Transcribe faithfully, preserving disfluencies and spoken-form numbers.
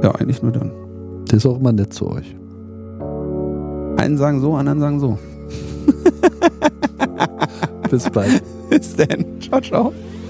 Ja, eigentlich nur dann. Das ist auch immer nett zu euch. Einen sagen so, anderen sagen so. Bis bald. Bis dann. Ciao, ciao.